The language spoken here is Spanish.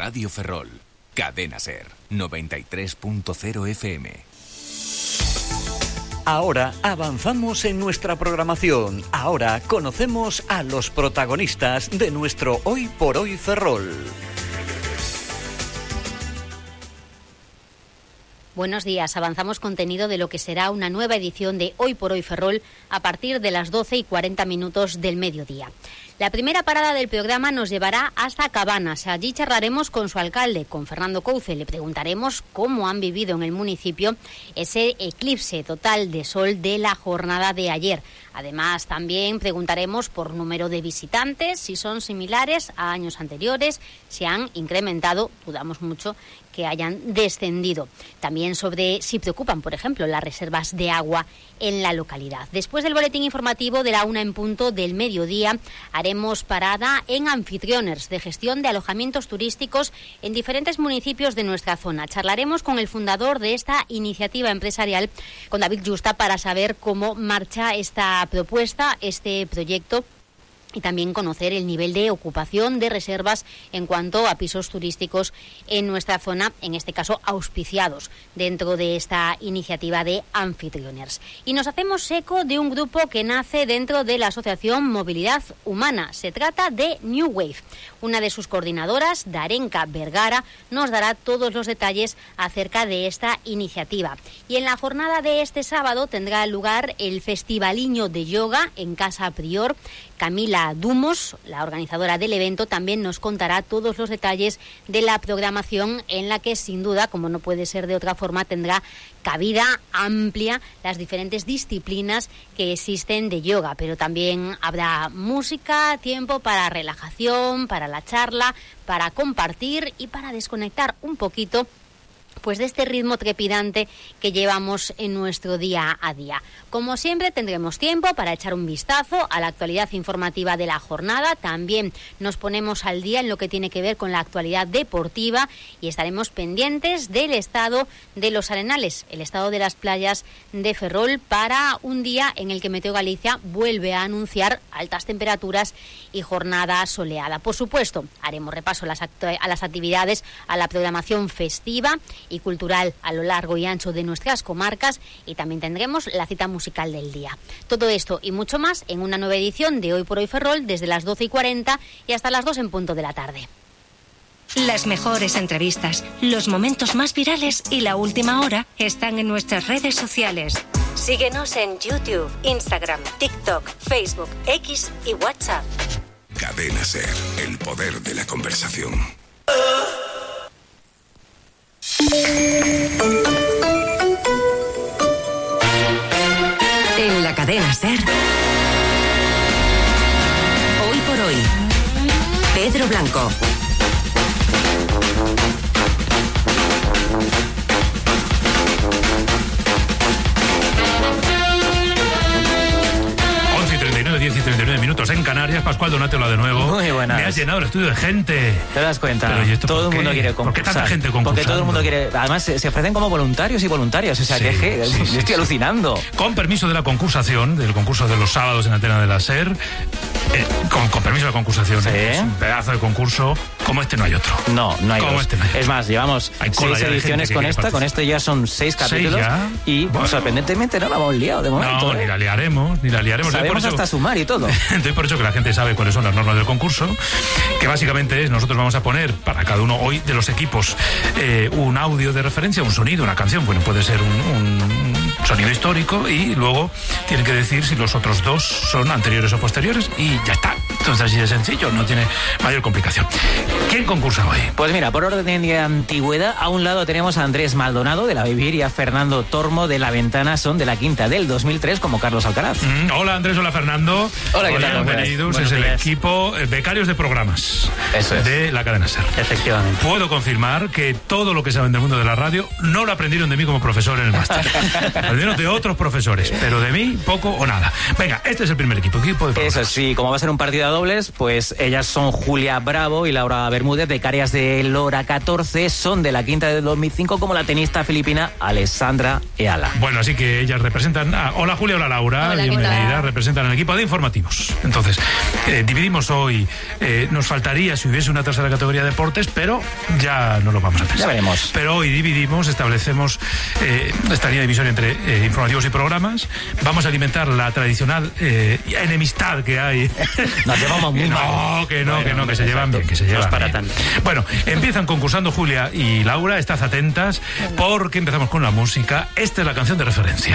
Radio Ferrol. Cadena Ser, 93.0 FM. Ahora avanzamos en nuestra programación. Ahora conocemos a los protagonistas de nuestro Hoy por Hoy Ferrol. Buenos días, avanzamos contenido de lo que será una nueva edición de Hoy por Hoy Ferrol a partir de las 12:40 del mediodía. La primera parada del programa nos llevará hasta Cabanas. Allí charlaremos con su alcalde, con Fernando Couce. Le preguntaremos cómo han vivido en el municipio ese eclipse total de sol de la jornada de ayer. Además, también preguntaremos por número de visitantes, si son similares a años anteriores, si han incrementado, dudamos mucho que hayan descendido. También sobre si preocupan, por ejemplo, las reservas de agua en la localidad. Después del boletín informativo de la 1:00 del mediodía, haremos parada en Anfitrioners, de gestión de alojamientos turísticos en diferentes municipios de nuestra zona. Charlaremos con el fundador de esta iniciativa empresarial, con David Justa, para saber cómo marcha esta propuesta, este proyecto, y también conocer el nivel de ocupación de reservas en cuanto a pisos turísticos en nuestra zona, en este caso auspiciados dentro de esta iniciativa de Anfitrioners. Y nos hacemos eco de un grupo que nace dentro de la Asociación Movilidad Humana. Se trata de New Wave. Una de sus coordinadoras, Darenka Vergara, nos dará todos los detalles acerca de esta iniciativa. Y en la jornada de este sábado tendrá lugar el Festivaliño de Yoga en Casa Prior. Camila Dumos, la organizadora del evento, también nos contará todos los detalles de la programación, en la que, sin duda, como no puede ser de otra forma, tendrá cabida amplia las diferentes disciplinas que existen de yoga, pero también habrá música, tiempo para relajación, para la charla, para compartir y para desconectar un poquito pues de este ritmo trepidante que llevamos en nuestro día a día. Como siempre, tendremos tiempo para echar un vistazo a la actualidad informativa de la jornada. También nos ponemos al día en lo que tiene que ver con la actualidad deportiva y estaremos pendientes del estado de los arenales, el estado de las playas de Ferrol, para un día en el que Meteo Galicia vuelve a anunciar altas temperaturas y jornada soleada. Por supuesto, haremos repaso a las actividades, a la programación festiva y cultural a lo largo y ancho de nuestras comarcas, y también tendremos la cita musical del día. Todo esto y mucho más en una nueva edición de Hoy por Hoy Ferrol, desde las 12:40 y hasta las 2:00 de la tarde. Las mejores entrevistas, los momentos más virales y la última hora están en nuestras redes sociales. Síguenos en YouTube, Instagram, TikTok, Facebook, X y WhatsApp. Cadena Ser, el poder de la conversación. En la Cadena Ser, Hoy por Hoy, Pedro Blanco. En Canarias, Pascual Donatelo de nuevo. Muy buenas. Me has llenado el estudio de gente. ¿Te das cuenta? Pero todo el mundo quiere concursar. ¿Por qué tanta gente concursando? Porque todo el mundo quiere... Además, se ofrecen como voluntarios y voluntarias. O sea, sí, yo estoy alucinando. Con permiso de la concursación, del concurso de los sábados en Antena de la Ser, con permiso de la concursación, ¿sí? Es un pedazo de concurso. Como este no hay otro. No hay como dos. Este no hay otro. Es más, llevamos 6 ediciones con esta. Con esto ya son 6 capítulos. Y bueno, sorprendentemente no la hemos liado de momento. No, ni la liaremos. Sabemos hasta sumar y todo. Doy por hecho que la gente sabe cuáles son las normas del concurso, que básicamente es, nosotros vamos a poner para cada uno hoy de los equipos un audio de referencia, un sonido, una canción. Bueno, puede ser un sonido histórico, y luego tienen que decir si los otros dos son anteriores o posteriores, y ya está. Entonces, así de sencillo, no tiene mayor complicación. ¿Quién concursa hoy? Pues mira, por orden de antigüedad, a un lado tenemos a Andrés Maldonado de La Vivir y a Fernando Tormo de La Ventana, son de la quinta del 2003, como Carlos Alcaraz. Hola Andrés, hola Fernando. Hola, ¿qué tal? Bienvenidos. Es el equipo becarios de programas. Eso es. De la Cadena Ser. Efectivamente. Puedo confirmar que todo lo que saben del mundo de la radio no lo aprendieron de mí como profesor en el máster. Al menos de otros profesores, pero de mí poco o nada. Venga, este es el primer equipo de Eso sí, como va a ser un partido a dobles, pues ellas son Julia Bravo y Laura Bermúdez, becarias de Lora 14, son de la quinta del 2005, como la tenista filipina Alessandra Eala. Bueno, así que ellas representan... hola Julia, hola Laura, hola, bienvenida, representan el equipo de informativos. Entonces, dividimos hoy, nos faltaría si hubiese una tercera categoría de deportes, pero ya no lo vamos a hacer. Ya veremos. Pero hoy dividimos, establecemos esta línea divisoria entre informativos y programas. Vamos a alimentar la tradicional enemistad que hay. Nos llevamos muy mal. Que se llevan bien, que se llevan para bien. tanto. Bueno, empiezan concursando Julia y Laura, estad atentas porque empezamos con la música. Esta es la canción de referencia.